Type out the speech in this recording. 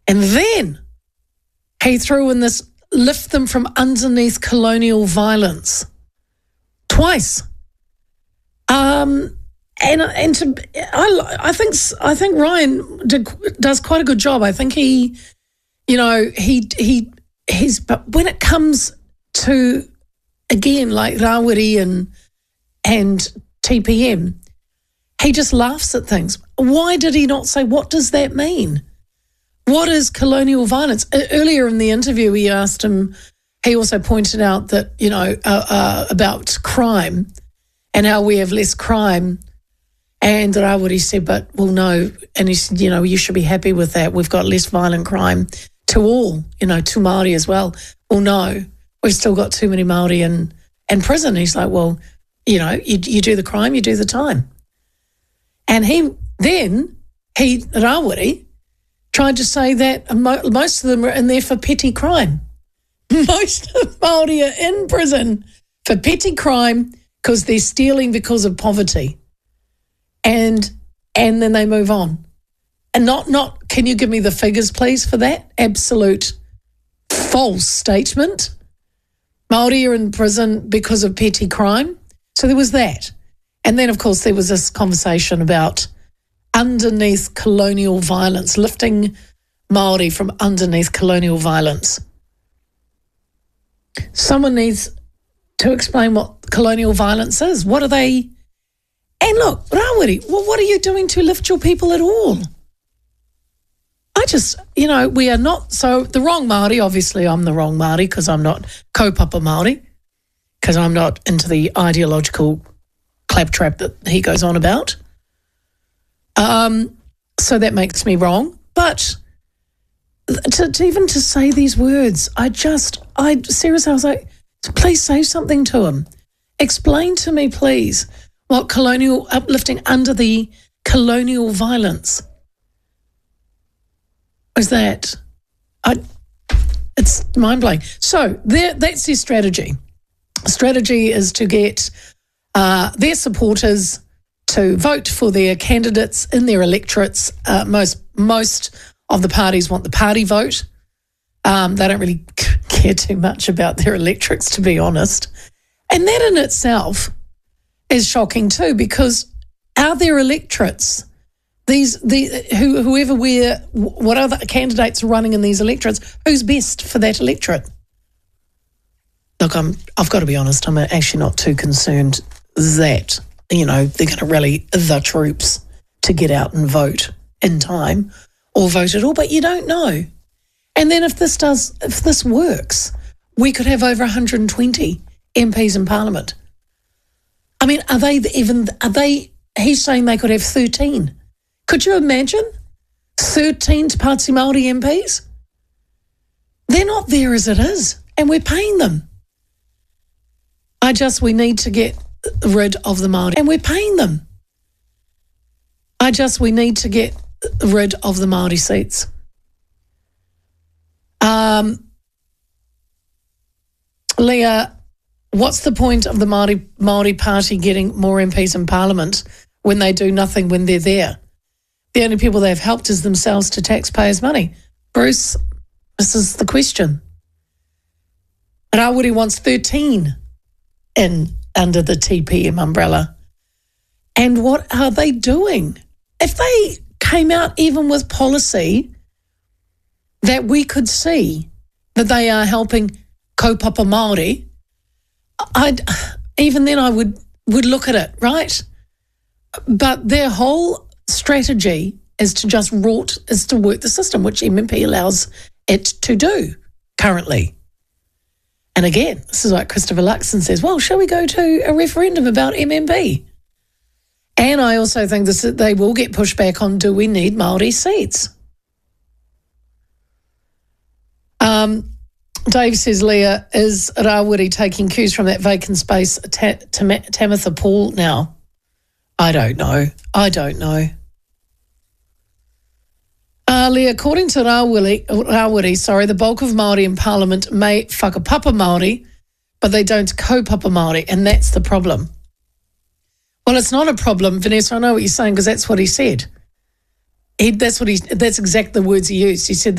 And then he threw in this lift them from underneath colonial violence twice. I think Ryan does quite a good job. I think he's. But when it comes to, again, like Rawiri and TPM, he just laughs at things. Why did he not say, what does that mean? What is colonial violence? Earlier in the interview, he asked him, he also pointed out that, about crime and how we have less crime. And Rawiri said, but, well, no. And he said, you should be happy with that. We've got less violent crime to all, to Māori as well. Well, no, we've still got too many Māori in prison. He's like, well, you do the crime, you do the time. And Rawiri tried to say that most of them are in there for petty crime. Most of Māori are in prison for petty crime because they're stealing because of poverty. And then they move on. And not, can you give me the figures, please, for that? Absolute false statement. Māori are in prison because of petty crime. So there was that. And then, of course, there was this conversation about underneath colonial violence, lifting Māori from underneath colonial violence. Someone needs to explain what colonial violence is. What are they? And look, Rawiri, well, what are you doing to lift your people at all? We are not, so the wrong Māori, obviously I'm the wrong Māori because I'm not kaupapa Māori, because I'm not into the ideological claptrap that he goes on about. So that makes me wrong. But to say these words, seriously, I was like, please say something to him. Explain to me, please, what colonial uplifting under the colonial violence is that. It's mind-blowing. So that's their strategy. Strategy is to get their supporters to vote for their candidates in their electorates. Most of the parties want the party vote. They don't really care too much about their electorates, to be honest. And that in itself is shocking too, because are their electorates, what other candidates are running in these electorates, who's best for that electorate? Look, I've got to be honest, I'm actually not too concerned that, they're going to rally the troops to get out and vote in time or vote at all, but you don't know. And then if this works, we could have over 120 MPs in Parliament. I mean, he's saying they could have 13. Could you imagine 13 Te Pāti Māori MPs? They're not there as it is, and we're paying them. We need to get rid of the Māori, and we're paying them. We need to get rid of the Māori seats. Leah, what's the point of the Māori Party getting more MPs in Parliament when they do nothing when they're there? The only people they've helped is themselves to taxpayers' money. Bruce, this is the question. Rawiri wants 13 under the TPM umbrella. And what are they doing? If they came out even with policy that we could see that they are helping kaupapa Māori, even then I would look at it, right? But their whole strategy is to work the system, which MMP allows it to do currently. And again, this is like Christopher Luxon says, well, shall we go to a referendum about MMP? And I also think they will get pushed back on, do we need Māori seats? Dave says, Leah, is Rawiri taking cues from that vacant space, Tamitha Paul now? I don't know. Leah, according to Rawiri, the bulk of Māori in Parliament may whakapapa Māori, but they don't kaupapa Māori, and that's the problem. Well, it's not a problem, Vanessa. I know what you're saying because that's what he said. That's exactly the words he used. He said